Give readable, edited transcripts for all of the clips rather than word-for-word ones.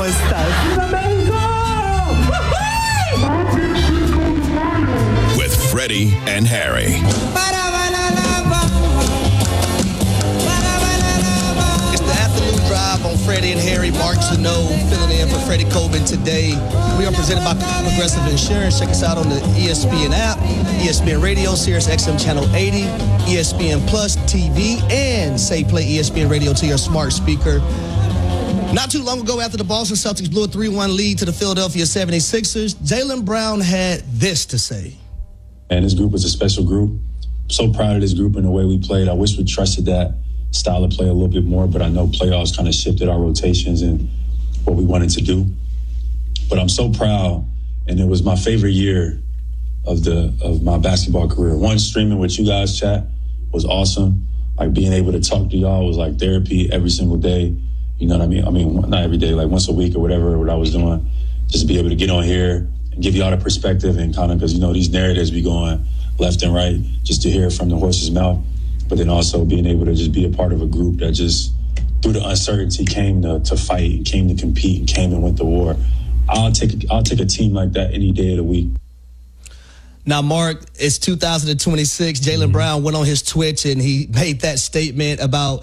costas. ¡Viva Mexico! With Freddie and Harry. It's the afternoon drive on Freddie and Harry. Mark Zeno filling in for Freddie Coben today. We are presented by Progressive Insurance. Check us out on the ESPN app, ESPN Radio, Sirius XM Channel 80, ESPN Plus TV, and say play ESPN Radio to your smart speaker. Not too long ago, after the Boston Celtics blew a 3-1 lead to the Philadelphia 76ers, Jaylen Brown had this to say. And this group was a special group. I'm so proud of this group and the way we played. I wish we trusted that style of play a little bit more, but I know playoffs kind of shifted our rotations and what we wanted to do. But I'm so proud, and it was my favorite year of my basketball career. One, streaming with you guys, chat, was awesome. Like, being able to talk to y'all was like therapy every single day. You know what I mean? I mean, not every day, like once a week or whatever, what I was doing. Just to be able to get on here and give y'all the perspective and kind of, because, you know, these narratives be going left and right, just to hear it from the horse's mouth. But then also being able to just be a part of a group that just, through the uncertainty, came to fight and came to compete and came and went to war. I'll take a team like that any day of the week. Now, Mark, it's 2026. Jaylen Brown went on his Twitch and he made that statement about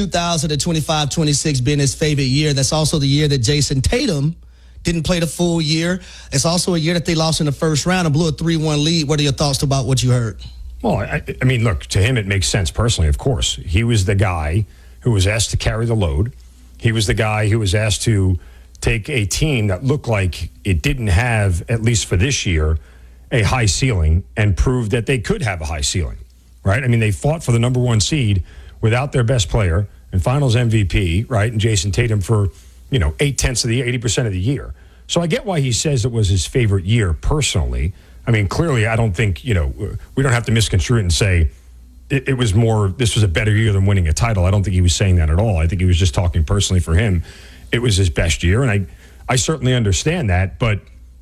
2025-26 being his favorite year. That's also the year that Jason Tatum didn't play the full year. It's also a year that they lost in the first round and blew a 3-1 lead. What are your thoughts about what you heard? Well, I mean, look, to him it makes sense personally, of course. He was the guy who was asked to carry the load. He was the guy who was asked to take a team that looked like it didn't have, at least for this year, a high ceiling and prove that they could have a high ceiling, right? I mean, they fought for the number one seed without their best player and finals MVP, right? And Jason Tatum for, 8/10 of the 80% of the year. So I get why he says it was his favorite year personally. I mean, clearly, I don't think, we don't have to misconstrue it and say it was more, this was a better year than winning a title. I don't think he was saying that at all. I think he was just talking personally for him. It was his best year. And I certainly understand that. But,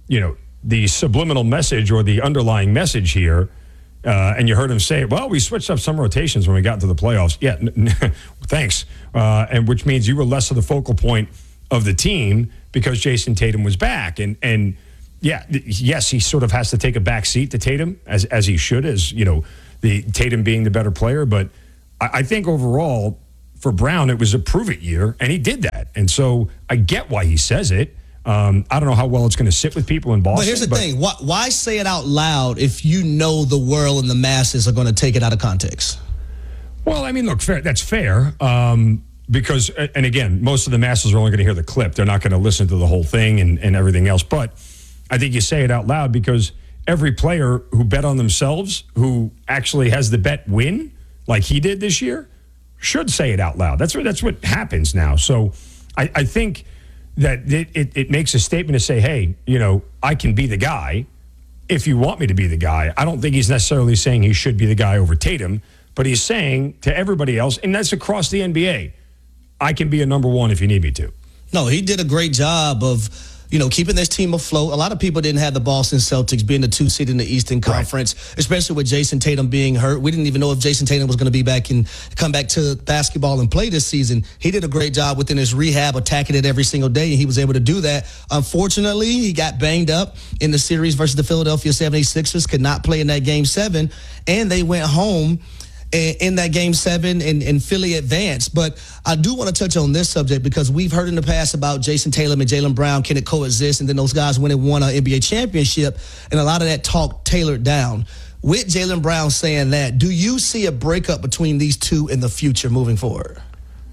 the subliminal message or the underlying message here, and you heard him say, well, we switched up some rotations when we got into the playoffs. Yeah, thanks. And which means you were less of the focal point of the team because Jason Tatum was back. And yeah, yes, he sort of has to take a back seat to Tatum, as he should, as, the Tatum being the better player. But I think overall, for Brown, it was a prove-it year, and he did that. And so I get why he says it. I don't know how well it's going to sit with people in Boston. But here's the thing. Why say it out loud if you know the world and the masses are going to take it out of context? Well, I mean, look, that's fair. Because, and again, most of the masses are only going to hear the clip. They're not going to listen to the whole thing and everything else. But I think you say it out loud because every player who bet on themselves, who actually has the bet win, like he did this year, should say it out loud. That's what happens now. So I think that it makes a statement to say, hey, I can be the guy if you want me to be the guy. I don't think he's necessarily saying he should be the guy over Tatum, but he's saying to everybody else, and that's across the NBA, I can be a number one if you need me to. No, he did a great job of, keeping this team afloat. A lot of people didn't have the Boston Celtics being the 2 seed in the Eastern Conference, right, especially with Jason Tatum being hurt. We didn't even know if Jason Tatum was going to be back and come back to basketball and play this season. He did a great job within his rehab, attacking it every single day, and he was able to do that. Unfortunately, he got banged up in the series versus the Philadelphia 76ers, could not play in that Game 7, and they went home in that Game 7 and Philly advanced. But I do want to touch on this subject because we've heard in the past about Jason Tatum and Jaylen Brown, can it coexist? And then those guys went and won an NBA championship, and a lot of that talk tailored down. With Jaylen Brown saying that, do you see a breakup between these two in the future moving forward?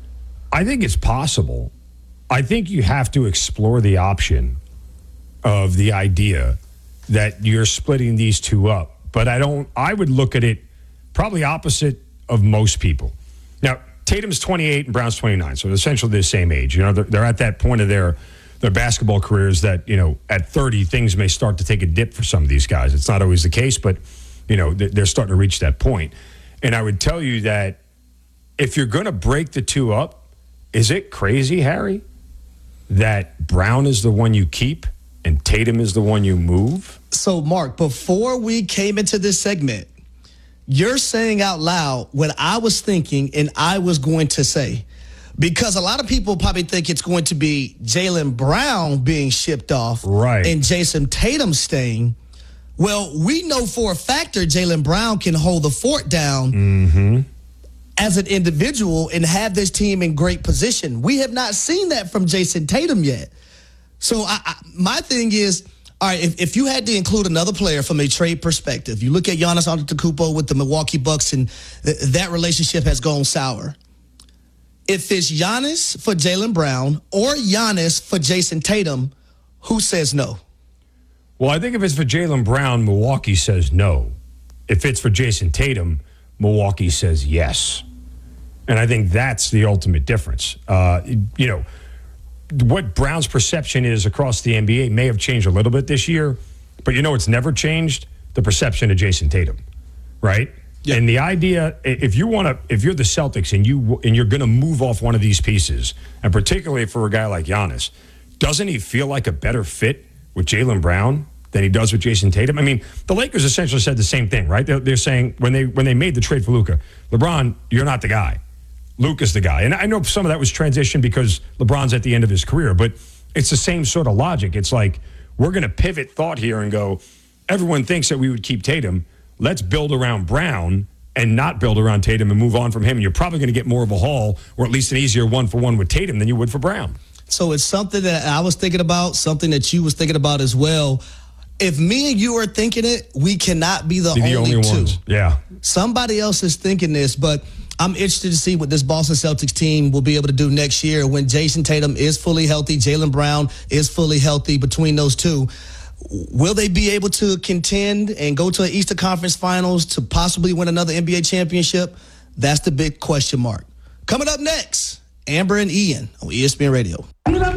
I think it's possible. I think you have to explore the option of the idea that you're splitting these two up. But I would look at it probably opposite of most people. Now, Tatum's 28 and Brown's 29, so essentially they're the same age. They're at that point of their basketball careers that, at 30, things may start to take a dip for some of these guys. It's not always the case, but, they're starting to reach that point. And I would tell you that if you're going to break the two up, is it crazy, Harry, that Brown is the one you keep and Tatum is the one you move? So, Mark, before we came into this segment, you're saying out loud what I was thinking and I was going to say. Because a lot of people probably think it's going to be Jaylen Brown being shipped off and Jason Tatum staying. Well, we know for a fact that Jaylen Brown can hold the fort down as an individual and have this team in great position. We have not seen that from Jason Tatum yet. So my thing is, all right, if you had to include another player from a trade perspective, you look at Giannis Antetokounmpo with the Milwaukee Bucks, and that relationship has gone sour. If it's Giannis for Jaylen Brown or Giannis for Jason Tatum, who says no? Well, I think if it's for Jaylen Brown, Milwaukee says no. If it's for Jason Tatum, Milwaukee says yes. And I think that's the ultimate difference. What Brown's perception is across the NBA may have changed a little bit this year, but it's never changed the perception of Jason Tatum, right? Yeah. And the idea, if you're the Celtics and you're going to move off one of these pieces, and particularly for a guy like Giannis, doesn't he feel like a better fit with Jaylen Brown than he does with Jason Tatum? I mean, the Lakers essentially said the same thing, right? They're saying when they made the trade for Luka, LeBron, you're not the guy. Luka's the guy. And I know some of that was transition because LeBron's at the end of his career, but it's the same sort of logic. It's like, we're going to pivot thought here and go, everyone thinks that we would keep Tatum. Let's build around Brown and not build around Tatum and move on from him. And you're probably going to get more of a haul, or at least an easier 1-for-1 with Tatum than you would for Brown. So it's something that I was thinking about, something that you was thinking about as well. If me and you are thinking it, we cannot be the only two. Ones. Yeah. Somebody else is thinking this, but I'm interested to see what this Boston Celtics team will be able to do next year when Jason Tatum is fully healthy, Jaylen Brown is fully healthy. Between those two, will they be able to contend and go to an Eastern Conference Finals to possibly win another NBA championship? That's the big question mark. Coming up next, Amber and Ian on ESPN Radio. Viva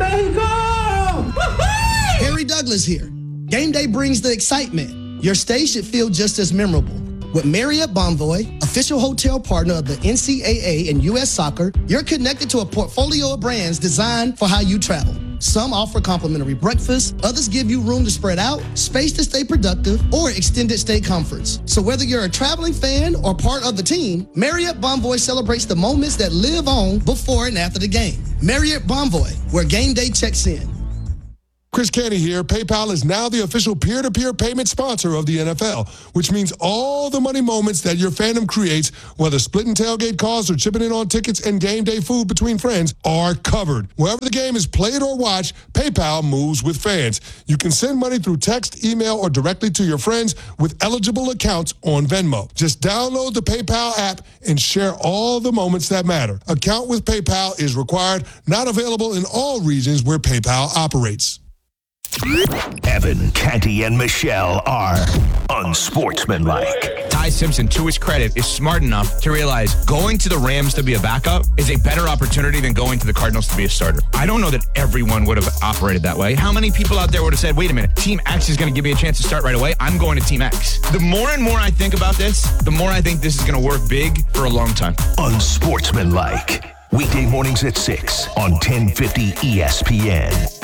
Mexico! Harry Douglas here. Game day brings the excitement. Your stay should feel just as memorable. With Marriott Bonvoy, official hotel partner of the NCAA and U.S. Soccer, you're connected to a portfolio of brands designed for how you travel. Some offer complimentary breakfast, others give you room to spread out, space to stay productive, or extended stay comforts. So whether you're a traveling fan or part of the team, Marriott Bonvoy celebrates the moments that live on before and after the game. Marriott Bonvoy, where game day checks in. Chris Canty here. PayPal is now the official peer-to-peer payment sponsor of the NFL, which means all the money moments that your fandom creates, whether splitting tailgate costs or chipping in on tickets and game day food between friends, are covered. Wherever the game is played or watched, PayPal moves with fans. You can send money through text, email, or directly to your friends with eligible accounts on Venmo. Just download the PayPal app and share all the moments that matter. Account with PayPal is required, not available in all regions where PayPal operates. Evan, Canty, and Michelle are unsportsmanlike. Ty Simpson, to his credit, is smart enough to realize going to the Rams to be a backup is a better opportunity than going to the Cardinals to be a starter. I don't know that everyone would have operated that way. How many people out there would have said, wait a minute, Team X is going to give me a chance to start right away. I'm going to Team X. The more and more I think about this, the more I think this is going to work big for a long time. Unsportsmanlike. Weekday mornings at 6 on 1050 ESPN.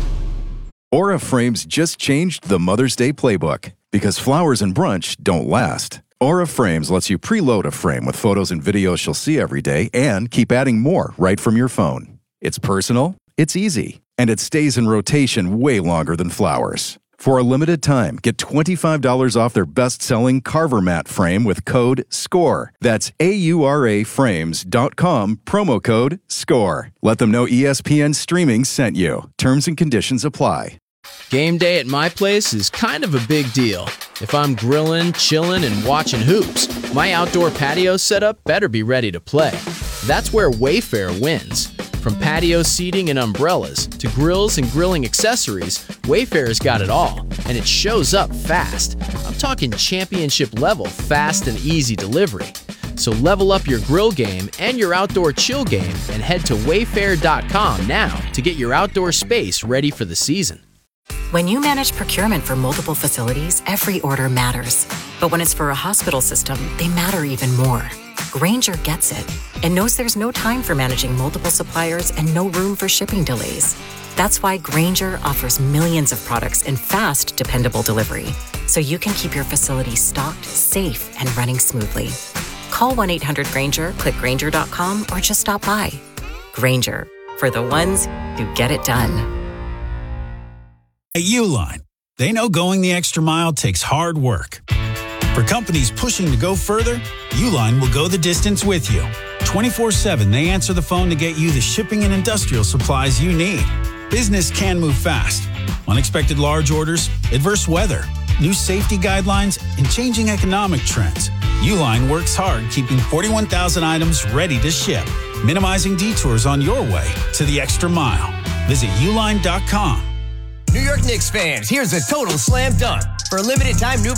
Aura Frames just changed the Mother's Day playbook because flowers and brunch don't last. Aura Frames lets you preload a frame with photos and videos she'll see every day and keep adding more right from your phone. It's personal, it's easy, and it stays in rotation way longer than flowers. For a limited time, get $25 off their best-selling Carver Mat frame with code SCORE. That's AURAFrames.com, promo code SCORE. Let them know ESPN Streaming sent you. Terms and conditions apply. Game day at my place is kind of a big deal. If I'm grilling, chilling, and watching hoops, my outdoor patio setup better be ready to play. That's where Wayfair wins. From patio seating and umbrellas to grills and grilling accessories, Wayfair's got it all, and it shows up fast. I'm talking championship level fast and easy delivery. So level up your grill game and your outdoor chill game and head to wayfair.com now to get your outdoor space ready for the season. When you manage procurement for multiple facilities, every order matters. But when it's for a hospital system, they matter even more. Grainger gets it and knows there's no time for managing multiple suppliers and no room for shipping delays. That's why Grainger offers millions of products and fast, dependable delivery, so you can keep your facility stocked, safe, and running smoothly. Call 1-800-GRAINGER, click Grainger.com, or just stop by. Grainger, for the ones who get it done. At Uline, they know going the extra mile takes hard work. For companies pushing to go further, Uline will go the distance with you. 24/7, they answer the phone to get you the shipping and industrial supplies you need. Business can move fast. Unexpected large orders, adverse weather, new safety guidelines, and changing economic trends. Uline works hard keeping 41,000 items ready to ship, minimizing detours on your way to the extra mile. Visit uline.com. New York Knicks fans, here's a total slam dunk. For a limited time, new